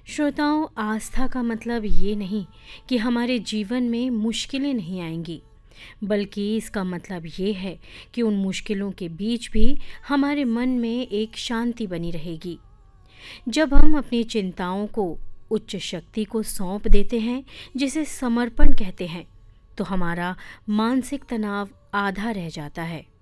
श्रोताओं, आस्था का मतलब ये नहीं कि हमारे जीवन में मुश्किलें नहीं आएंगी, बल्कि इसका मतलब ये है कि उन मुश्किलों के बीच भी हमारे मन में एक शांति बनी रहेगी। जब हम अपनी चिंताओं को उच्च शक्ति को सौंप देते हैं, जिसे समर्पण कहते हैं, तो हमारा मानसिक तनाव आधा रह जाता है।